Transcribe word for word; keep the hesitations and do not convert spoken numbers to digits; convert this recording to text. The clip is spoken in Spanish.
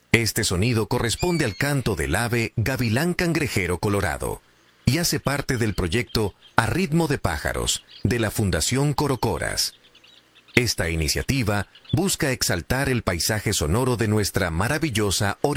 Este sonido corresponde al canto del ave gavilán cangrejero colorado y hace parte del proyecto A Ritmo de Pájaros de la Fundación Corocoras. Esta iniciativa busca exaltar el paisaje sonoro de nuestra maravillosa Oriente.